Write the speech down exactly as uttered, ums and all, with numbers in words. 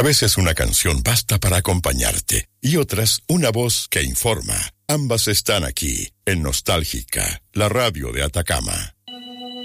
A veces una canción basta para acompañarte y otras una voz que informa. Ambas están aquí, en Nostálgica, la radio de Atacama.